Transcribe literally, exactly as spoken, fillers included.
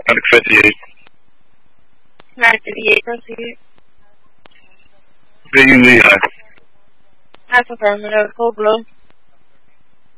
Atlantic fifty-eight. nine fifty-eight, proceed. Being Lehigh. That's affirmative. Full blue.